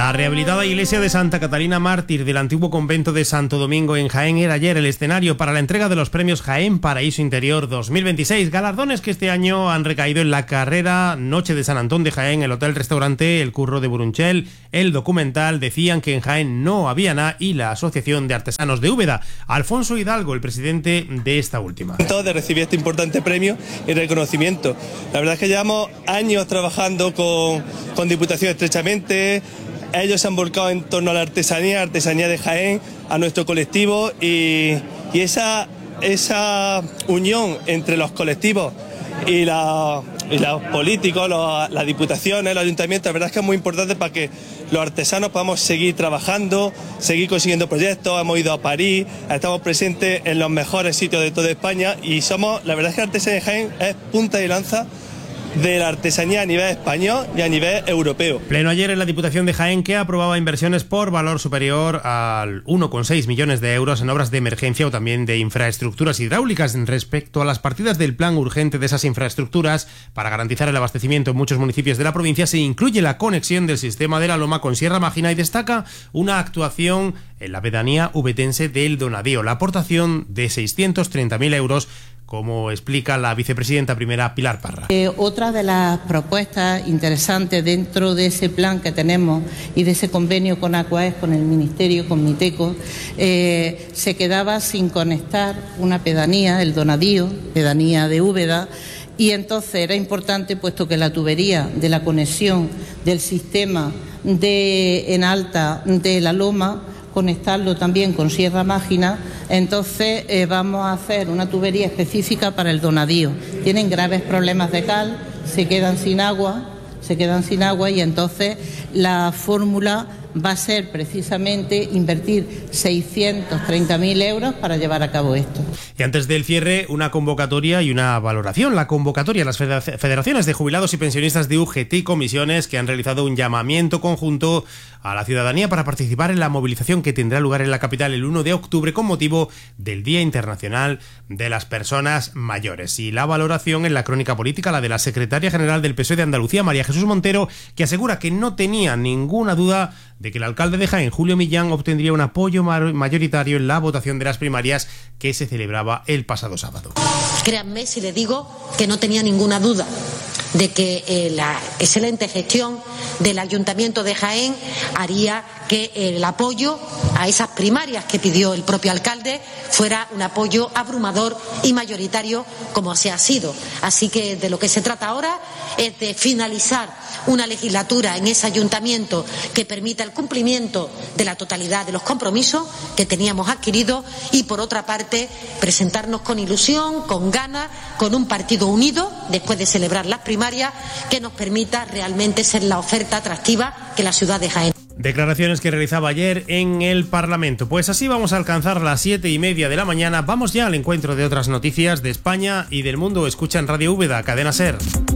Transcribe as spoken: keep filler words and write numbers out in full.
La rehabilitada iglesia de Santa Catalina Mártir del antiguo convento de Santo Domingo en Jaén era ayer el escenario para la entrega de los premios Jaén Paraíso Interior dos mil veintiséis, galardones que este año han recaído en la carrera Noche de San Antón de Jaén, el hotel-restaurante El Curro de Burunchel, el documental Decían que en Jaén no había nada y la Asociación de Artesanos de Úbeda. Alfonso Hidalgo, el presidente de esta última. De recibir este importante premio y reconocimiento. La verdad es que llevamos años trabajando con, con Diputación estrechamente. Ellos se han volcado en torno a la artesanía, artesanía de Jaén, a nuestro colectivo y, y esa, esa unión entre los colectivos y, la, y los políticos, los, las diputaciones, los ayuntamientos, la verdad es que es muy importante para que los artesanos podamos seguir trabajando, seguir consiguiendo proyectos. Hemos ido a París, estamos presentes en los mejores sitios de toda España y somos, la verdad es que Artesanía de Jaén es punta de lanza de la artesanía a nivel español y a nivel europeo. Pleno ayer en la Diputación de Jaén, que aprobaba inversiones por valor superior al uno coma seis millones de euros en obras de emergencia o también de infraestructuras hidráulicas. Respecto a las partidas del plan urgente de esas infraestructuras, para garantizar el abastecimiento en muchos municipios de la provincia, se incluye la conexión del sistema de la Loma con Sierra Mágina y destaca una actuación en la pedanía ubetense del Donadío, la aportación de seiscientos treinta mil euros, como explica la vicepresidenta primera Pilar Parra. Eh, otra de las propuestas interesantes dentro de ese plan que tenemos y de ese convenio con Aquaes, con el Ministerio, con Miteco, eh, se quedaba sin conectar una pedanía, el Donadío, pedanía de Úbeda, y entonces era importante, puesto que la tubería de la conexión del sistema de en alta de la Loma, conectarlo también con Sierra Mágina. Entonces eh, vamos a hacer una tubería específica para el Donadío. Tienen graves problemas de cal, se quedan sin agua, se quedan sin agua y entonces la fórmula va a ser precisamente invertir seiscientos treinta mil euros para llevar a cabo esto. Y antes del cierre, una convocatoria y una valoración. La convocatoria a las federaciones de jubilados y pensionistas de U G T y comisiones, que han realizado un llamamiento conjunto a la ciudadanía para participar en la movilización que tendrá lugar en la capital el uno de octubre con motivo del Día Internacional de las Personas Mayores. Y la valoración en la crónica política, la de la secretaria general del P S O E de Andalucía, María Jesús Montero, que asegura que no tenía ninguna duda de que el alcalde de Jaén, Julio Millán, obtendría un apoyo mayoritario en la votación de las primarias que se celebraba el pasado sábado. Créanme si le digo que no tenía ninguna duda de que eh, la excelente gestión del Ayuntamiento de Jaén haría que el apoyo a esas primarias que pidió el propio alcalde fuera un apoyo abrumador y mayoritario, como así ha sido. Así que de lo que se trata ahora es de finalizar una legislatura en ese ayuntamiento que permita el cumplimiento de la totalidad de los compromisos que teníamos adquiridos y, por otra parte, presentarnos con ilusión, con ganas, con un partido unido después de celebrar las primarias que nos permita realmente ser la oferta atractiva que la ciudad de Jaén. Declaraciones que realizaba ayer en el Parlamento. Pues así vamos a alcanzar las siete y media de la mañana. Vamos ya al encuentro de otras noticias de España y del mundo. Escuchan Radio Úbeda, Cadena SER.